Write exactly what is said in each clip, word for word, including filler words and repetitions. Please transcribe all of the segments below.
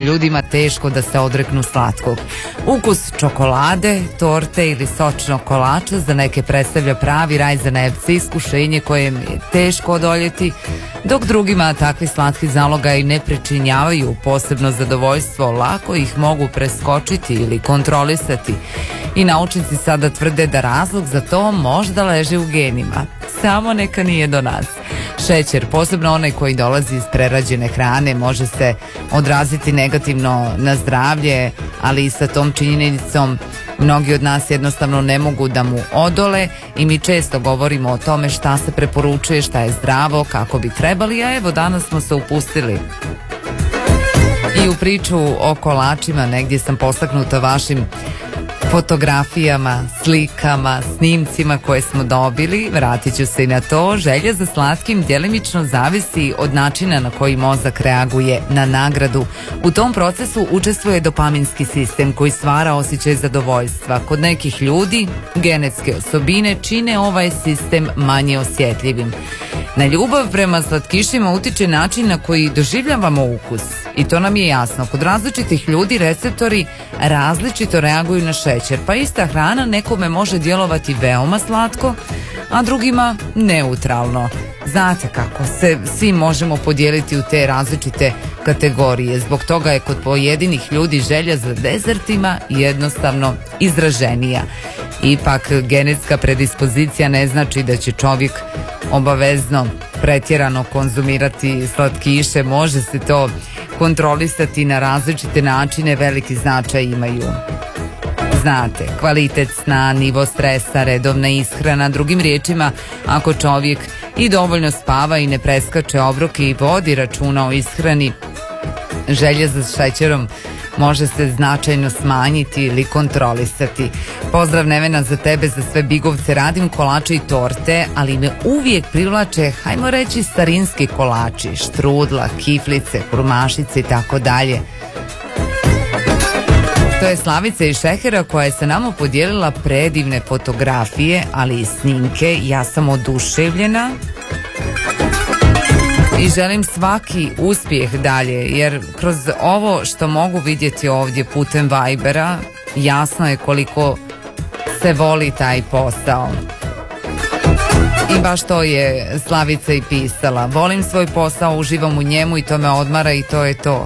ljudima teško da se odreknu slatkog. Ukus čokolade, torte ili sočnog kolača za neke predstavlja pravi raj za nevce, iskušenje kojem je teško odoljeti, dok drugima takvi slatki zalogaji ne pričinjavaju posebno zadovoljstvo, lako ih mogu preskočiti ili kontrolisati. I naučnici sada tvrde da razlog za to možda leži u genima. Samo neka nije do nas. Šećer, posebno onaj koji dolazi iz prerađene hrane, može se odraziti negativno na zdravlje, ali i sa tom činjenicom mnogi od nas jednostavno ne mogu da mu odole i mi često govorimo o tome šta se preporučuje, šta je zdravo, kako bi trebali, a evo danas smo se upustili i u priču o kolačima. Negdje sam postaknuta vašim fotografijama, slikama, snimcima koje smo dobili. Vratit ću se i na to. Želja za slatkim djelimično zavisi od načina na koji mozak reaguje na nagradu. U tom procesu učestvuje dopaminski sistem koji stvara osjećaj zadovoljstva. Kod nekih ljudi genetske osobine čine ovaj sistem manje osjetljivim. Na ljubav prema slatkišima utiče način na koji doživljavamo ukus. I to nam je jasno. Kod različitih ljudi receptori različito reaguju na šećer, pa ista hrana nekome može djelovati veoma slatko, a drugima neutralno. Znate kako se svi možemo podijeliti u te različite kategorije. Zbog toga je kod pojedinih ljudi želja za dezertima jednostavno izraženija. Ipak genetska predispozicija ne znači da će čovjek obavezno pretjerano konzumirati slatkiše. Može se to kontrolisati na različite načine, veliki značaj imaju. Znate, kvalitet sna, nivo stresa, redovna ishrana, drugim riječima, ako čovjek i dovoljno spava i ne preskače obroke i vodi računa o ishrani, želja za šećerom može se značajno smanjiti ili kontrolisati. Pozdrav Nevena za tebe, za sve bigovce, radim kolače i torte, ali me uvijek privlače, hajmo reći, starinski kolači, štrudla, kiflice, kurmašice i tako dalje. To je Slavica iz Šehera koja je sa nama podijelila predivne fotografije, ali i snimke. Ja sam oduševljena i želim svaki uspjeh dalje, jer kroz ovo što mogu vidjeti ovdje putem Vibera, jasno je koliko se voli taj posao. I baš to je Slavica i pisala. Volim svoj posao, uživam u njemu i to me odmara i to je to.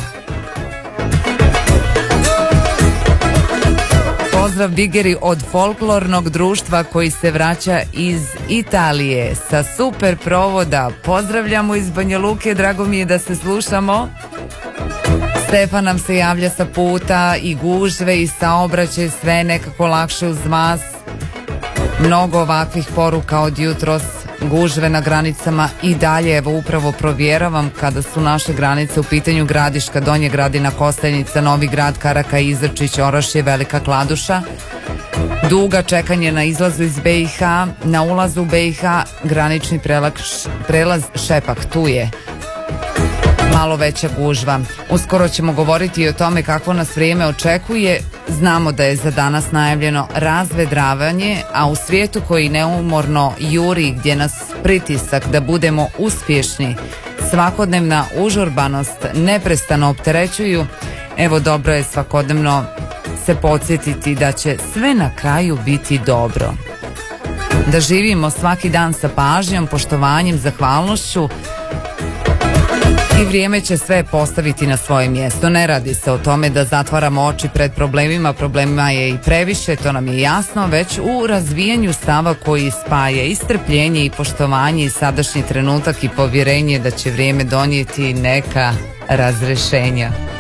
Pozdrav Bigeri od folklornog društva koji se vraća iz Italije sa super provoda. Pozdravljamo iz Banja Luke, drago mi je da se slušamo. Stefan nam se javlja sa puta i gužve i saobraćaj, sve nekako lakše uz vas. Mnogo ovakvih poruka od jutros, gužve na granicama i dalje, evo upravo provjeravam kada su naše granice u pitanju Gradiška, Donje Gradina, Kostajnica, Novi Grad, Karaka, Izrčić, Orašje, Velika Kladuša. Duga čekanje na izlazu iz be i ha, na ulazu u be i ha, granični prelaz, prelaz Šepak, tu je malo veća gužva. Uskoro ćemo govoriti i o tome kakvo nas vrijeme očekuje. Znamo da je za danas najavljeno razvedravanje, a u svijetu koji neumorno juri, gdje nas pritisak da budemo uspješni, svakodnevna užurbanost neprestano opterećuju, evo dobro je svakodnevno se podsjetiti da će sve na kraju biti dobro. Da živimo svaki dan sa pažnjom, poštovanjem, zahvalnošću, i vrijeme će sve postaviti na svoje mjesto. Ne radi se o tome da zatvaramo oči pred problemima, problema je i previše, to nam je jasno, već u razvijanju stava koji spaja i strpljenje i poštovanje i sadašnji trenutak i povjerenje da će vrijeme donijeti neka razrešenja.